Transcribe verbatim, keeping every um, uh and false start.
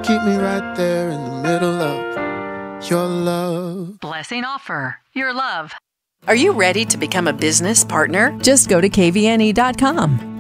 Keep me right there in the middle of your love. Blessing offer. Your love. Are you ready to become a business partner? Just go to K V N E dot com.